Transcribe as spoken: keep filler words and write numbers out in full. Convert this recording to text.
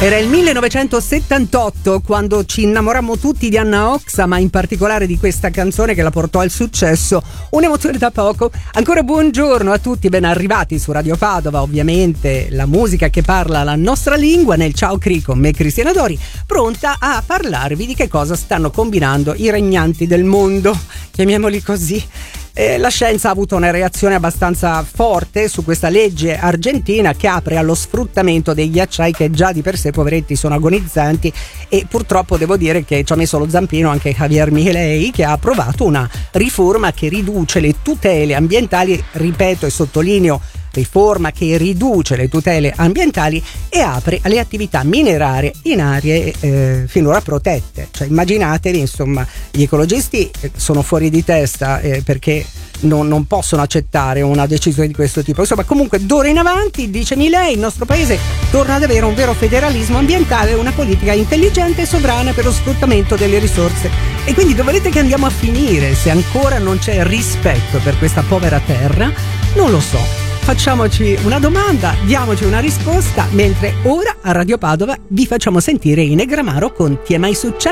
Era il millenovecentosettantotto quando ci innamorammo tutti di Anna Oxa, ma in particolare di questa canzone che la portò al successo, Un'emozione da poco. Ancora buongiorno a tutti, ben arrivati su Radio Padova, ovviamente la musica che parla la nostra lingua nel Ciao Cri con me Cristiana Dori, pronta a parlarvi di che cosa stanno combinando i regnanti del mondo, chiamiamoli così. Eh, la scienza ha avuto una reazione abbastanza forte su questa legge argentina che apre allo sfruttamento dei ghiacciai che già di per sé, poveretti, sono agonizzanti, e purtroppo devo dire che ci ha messo lo zampino anche Javier Milei, che ha approvato una riforma che riduce le tutele ambientali, ripeto e sottolineo riforma che riduce le tutele ambientali e apre alle attività minerarie in aree eh, finora protette. Cioè immaginatevi, insomma, gli ecologisti sono fuori di testa eh, perché non, non possono accettare una decisione di questo tipo. Insomma, comunque d'ora in avanti, dice Milei, il nostro paese torna ad avere un vero federalismo ambientale e una politica intelligente e sovrana per lo sfruttamento delle risorse. E quindi dove volete che andiamo a finire se ancora non c'è rispetto per questa povera terra? Non lo so. Facciamoci una domanda, diamoci una risposta, mentre ora a Radio Padova vi facciamo sentire i Negramaro con Ti è mai successo?